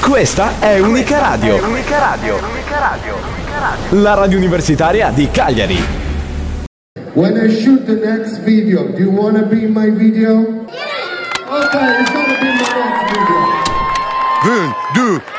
Questa è Unica Radio. La radio universitaria di Cagliari. When I shoot the next video, do you want to be in my video? Okay, it's gonna be my next video. 1, 2,